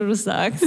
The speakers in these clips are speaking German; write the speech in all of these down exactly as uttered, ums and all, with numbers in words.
du das sagst.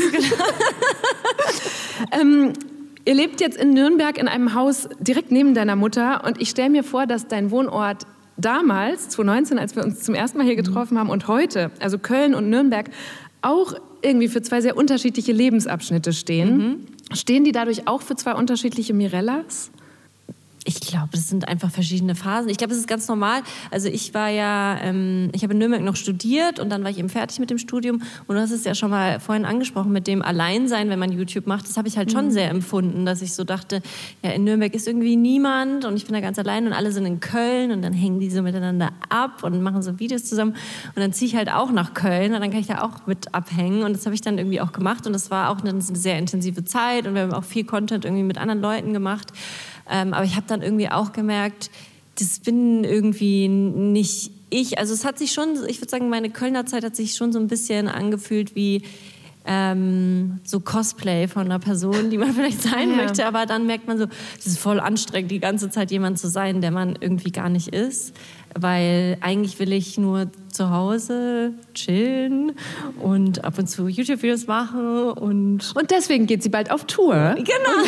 ähm, ihr lebt jetzt in Nürnberg in einem Haus direkt neben deiner Mutter und ich stelle mir vor, dass dein Wohnort damals, zwanzig neunzehn, als wir uns zum ersten Mal hier getroffen haben und heute, also Köln und Nürnberg, auch irgendwie für zwei sehr unterschiedliche Lebensabschnitte stehen. Mhm. Stehen die dadurch auch für zwei unterschiedliche Mirellas? Ich glaube, das sind einfach verschiedene Phasen. Ich glaube, es ist ganz normal. Also ich war ja, ähm, ich habe in Nürnberg noch studiert und dann war ich eben fertig mit dem Studium. Und du hast es ja schon mal vorhin angesprochen mit dem Alleinsein, wenn man YouTube macht. Das habe ich halt schon sehr empfunden, dass ich so dachte, ja, in Nürnberg ist irgendwie niemand und ich bin da ganz allein und alle sind in Köln und dann hängen die so miteinander ab und machen so Videos zusammen. Und dann ziehe ich halt auch nach Köln und dann kann ich da auch mit abhängen. Und das habe ich dann irgendwie auch gemacht und das war auch eine sehr intensive Zeit und wir haben auch viel Content irgendwie mit anderen Leuten gemacht. Ähm, aber ich habe dann irgendwie auch gemerkt, das bin irgendwie nicht ich. Also es hat sich schon, ich würde sagen, meine Kölner Zeit hat sich schon so ein bisschen angefühlt wie ähm, so Cosplay von einer Person, die man vielleicht sein ja. möchte. Aber dann merkt man so, es ist voll anstrengend, die ganze Zeit jemand zu sein, der man irgendwie gar nicht ist. Weil eigentlich will ich nur zu Hause chillen und ab und zu YouTube-Videos machen. Und, und deswegen geht sie bald auf Tour. Genau.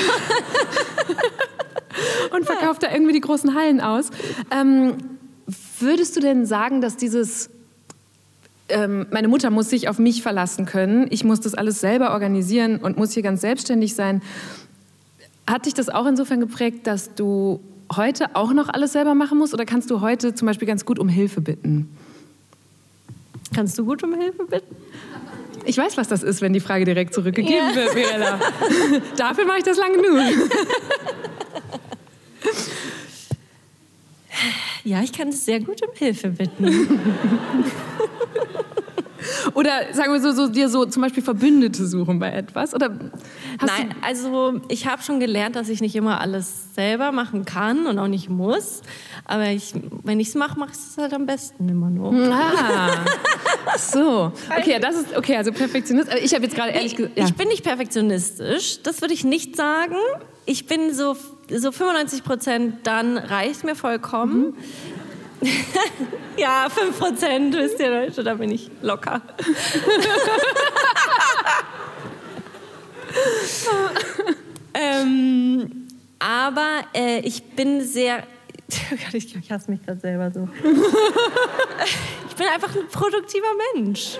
Und verkauft ja. da irgendwie die großen Hallen aus. Ähm, würdest du denn sagen, dass dieses, ähm, meine Mutter muss sich auf mich verlassen können, ich muss das alles selber organisieren und muss hier ganz selbstständig sein, hat dich das auch insofern geprägt, dass du heute auch noch alles selber machen musst oder kannst du heute zum Beispiel ganz gut um Hilfe bitten? Kannst du gut um Hilfe bitten? Ich weiß, was das ist, wenn die Frage direkt zurückgegeben ja. wird, Mirella. Dafür mache ich das lang genug. Ja, ich kann es sehr gut um Hilfe bitten. Oder sagen wir so, so, dir so zum Beispiel Verbündete suchen bei etwas? Oder hast Nein, also ich habe schon gelernt, dass ich nicht immer alles selber machen kann und auch nicht muss. Aber ich, wenn ich es mache, mache ich es halt am besten immer noch. Ah, so. Okay, das ist okay. Also Perfektionist. Ich habe jetzt gerade ehrlich gesagt. Ja. Ich bin nicht perfektionistisch. Das würde ich nicht sagen. Ich bin so so fünfundneunzig Prozent, dann reicht mir vollkommen. Mhm. Ja, fünf Prozent, wisst ihr Leute, da bin ich locker. ähm, aber äh, ich bin sehr... Ich, ich hasse mich gerade selber so. Ich bin einfach ein produktiver Mensch.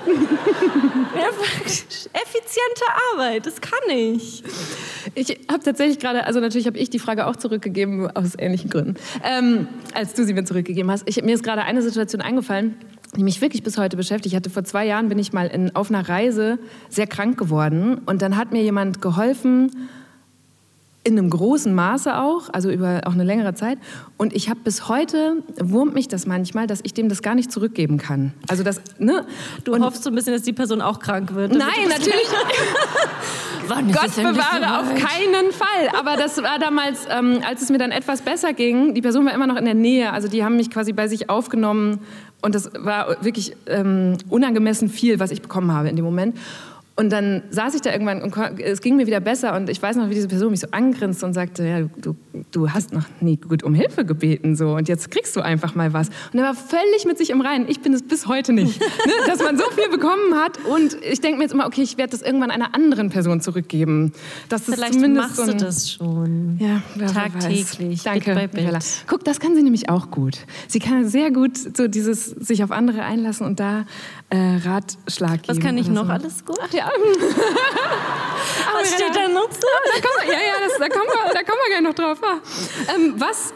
Effiziente Arbeit, das kann ich. Ich habe tatsächlich gerade, also natürlich habe ich die Frage auch zurückgegeben, aus ähnlichen Gründen, ähm, als du sie mir zurückgegeben hast. Ich, mir ist gerade eine Situation eingefallen, die mich wirklich bis heute beschäftigt. Ich hatte vor zwei Jahren, bin ich mal in, auf einer Reise sehr krank geworden und dann hat mir jemand geholfen, in einem großen Maße auch, also über auch eine längere Zeit. Und ich habe bis heute, wurmt mich das manchmal, dass ich dem das gar nicht zurückgeben kann. Also das, ne? Du und hoffst so ein bisschen, dass die Person auch krank wird. Nein, natürlich. Gott bewahre, auf keinen Fall. Aber das war damals, ähm, als es mir dann etwas besser ging, die Person war immer noch in der Nähe. Also die haben mich quasi bei sich aufgenommen. Und das war wirklich ähm, unangemessen viel, was ich bekommen habe in dem Moment. Und dann saß ich da irgendwann und es ging mir wieder besser und ich weiß noch, wie diese Person mich so angrinste und sagte, ja, du, du hast noch nie gut um Hilfe gebeten so und jetzt kriegst du einfach mal was. Und er war völlig mit sich im Reinen. Ich bin es bis heute nicht, ne? Dass man so viel bekommen hat und ich denke mir jetzt immer, okay, ich werde das irgendwann einer anderen Person zurückgeben. Das Vielleicht ist machst so ein, du das schon. Ja, tagtäglich. Danke, Michaela. Guck, das kann sie nämlich auch gut. Sie kann sehr gut so dieses sich auf andere einlassen und da äh, Ratschlag geben. Was kann ich noch so. Alles gut? Ach, ja. Was steht da noch so? Da kommen wir, ja, ja, das, da, kommen wir, da kommen wir gleich noch drauf. Ja. Ähm, was?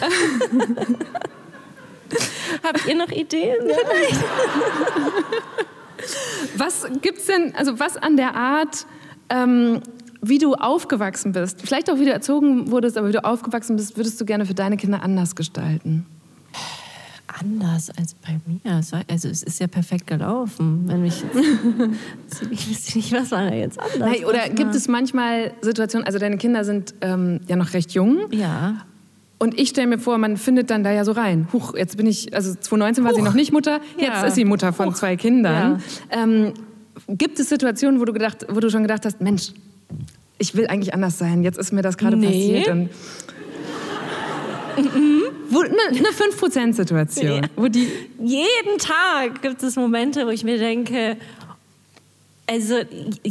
Habt ihr noch Ideen? Was gibt's denn, also was an der Art, ähm, wie du aufgewachsen bist, vielleicht auch wie du erzogen wurdest, aber wie du aufgewachsen bist, würdest du gerne für deine Kinder anders gestalten? Anders als bei mir. Also es ist ja perfekt gelaufen. Wenn mich ich wüsste nicht, was war da jetzt anders? Nein, oder gibt es manchmal Situationen, also deine Kinder sind ähm, ja noch recht jung. Ja. Und ich stelle mir vor, man findet dann da ja so rein. Huch, jetzt bin ich, also zwanzig neunzehn war Huch. sie noch nicht Mutter, jetzt ja. ist sie Mutter von Huch. zwei Kindern. Ja. Ähm, gibt es Situationen, wo du, gedacht, wo du schon gedacht hast, Mensch, ich will eigentlich anders sein, jetzt ist mir das gerade nee. passiert. Und Mhm. Eine, eine fünf Prozent Situation. Wo die jeden Tag gibt es Momente, wo ich mir denke, also